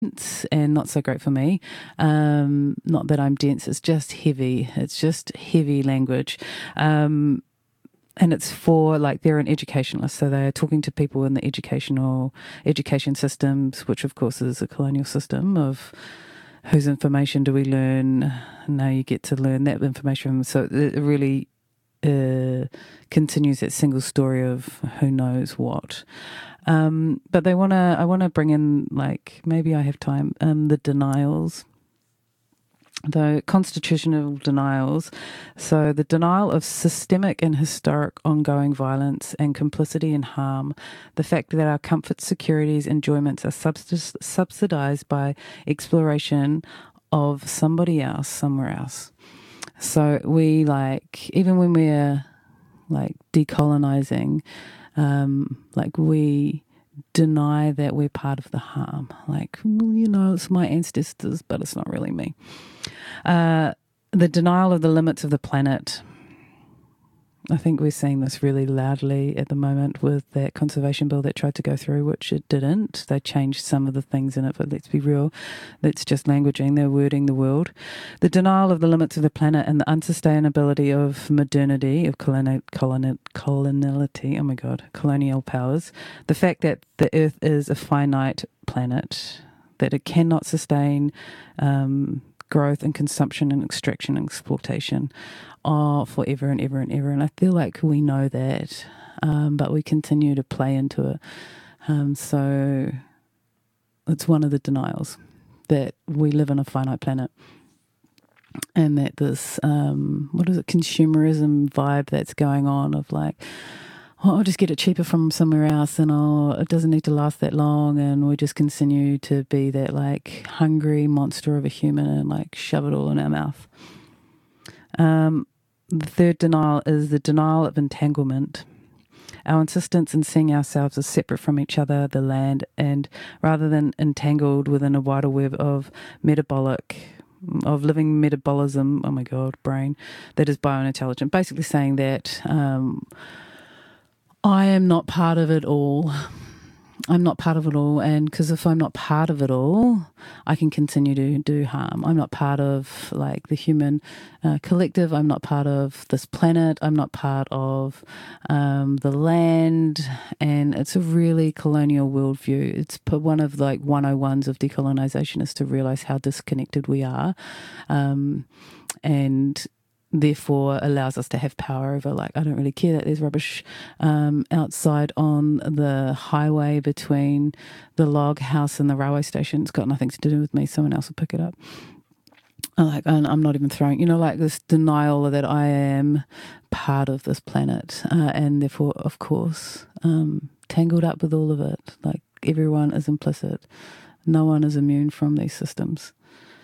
and not so great for me. Not that I'm dense, it's just heavy. It's just heavy language. And it's for, like, they're an educationalist, so they're talking to people in the education systems, which of course is a colonial system of whose information do we learn. Now you get to learn that information. So it really continues that single story of who knows what. But I want to bring in, like, maybe I have time, the denials. The constitutional denials. So the denial of systemic and historic ongoing violence and complicity in harm. The fact that our comforts, securities, enjoyments are subsidized by exploration of somebody else, somewhere else. So we, like, even when we're, like, decolonizing, like, we deny that we're part of the harm. Like, well, you know, it's my ancestors, but it's not really me. The denial of the limits of the planet. I think we're seeing this really loudly at the moment with that conservation bill that tried to go through, which it didn't. They changed some of the things in it, but let's be real, that's just languaging. They're wording the world. The denial of the limits of the planet and the unsustainability of modernity, of coloniality, oh my God, colonial powers. The fact that the Earth is a finite planet, that it cannot sustain growth and consumption and extraction and exploitation forever and ever and ever. And I feel like we know that, but we continue to play into it. So it's one of the denials that we live on a finite planet, and that this, consumerism vibe that's going on of, like, oh, I'll just get it cheaper from somewhere else, and it doesn't need to last that long, and we just continue to be that, like, hungry monster of a human and, like, shove it all in our mouth. The third denial is the denial of entanglement. Our insistence in seeing ourselves as separate from each other, the land, and rather than entangled within a wider web of living metabolism, oh my God, brain, that is biointelligent. Basically saying that I am not part of it all. I'm not part of it all, and because if I'm not part of it all, I can continue to do harm. I'm not part of, like, the human collective. I'm not part of this planet. I'm not part of the land, and it's a really colonial worldview. It's one of, like, 101s of decolonization is to realize how disconnected we are, and therefore allows us to have power over, like, I don't really care that there's rubbish outside on the highway between the log house and the railway station. It's got nothing to do with me. Someone else will pick it up. Like, and I'm not even throwing, like, this denial that I am part of this planet, and therefore, of course, tangled up with all of it. Like, everyone is implicit. No one is immune from these systems.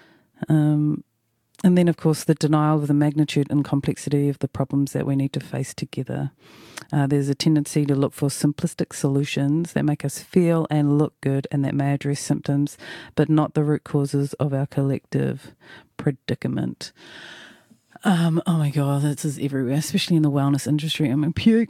And then, of course, the denial of the magnitude and complexity of the problems that we need to face together. There's a tendency to look for simplistic solutions that make us feel and look good and that may address symptoms, but not the root causes of our collective predicament. Oh my God, this is everywhere, especially in the wellness industry. I'm a puke.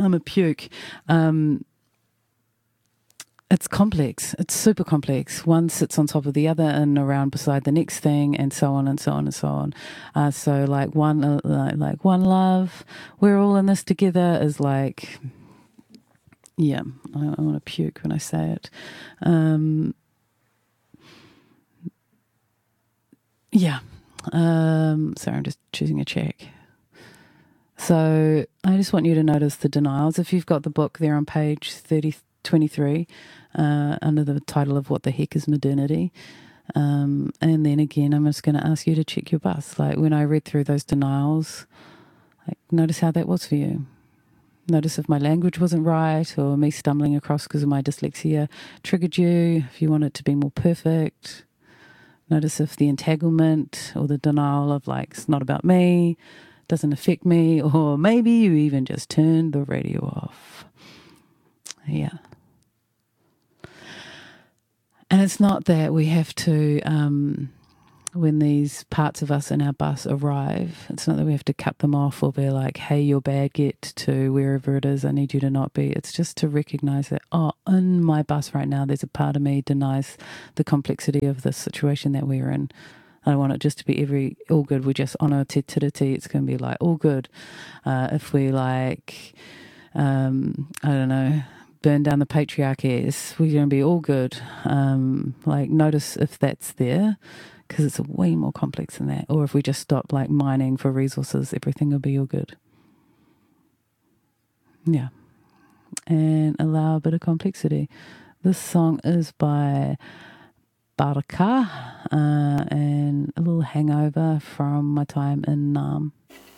It's complex. It's super complex. One sits on top of the other and around beside the next thing, and so on and so on and so on. So, like, one love, we're all in this together is like, yeah, I want to puke when I say it. Sorry, I'm just choosing a check. So I just want you to notice the denials. If you've got the book, they're on page 23, under the title of What the Heck is Modernity? And then again, I'm just going to ask you to check your bus. Like, when I read through those denials, like, notice how that was for you. Notice if my language wasn't right, or me stumbling across because of my dyslexia triggered you, if you want it to be more perfect. Notice if the entanglement or the denial of, like, it's not about me, doesn't affect me, or maybe you even just turned the radio off. Yeah. And it's not that we have to when these parts of us in our bus arrive, it's not that we have to cut them off or be like, hey, you're bad, get to wherever it is, I need you to not be. It's just to recognize that, oh, in my bus right now, there's a part of me denies the complexity of the situation that we're in. I don't want it just to be all good. We just honour te tiriti. It's going to be like all good. If we like, I don't know, burn down the patriarchies, we're going to be all good. Like notice if that's there, because it's way more complex than that. Or if we just stop like mining for resources, everything will be all good. Yeah. And allow a bit of complexity. This song is by Baraka and a little hangover from my time in Naarm.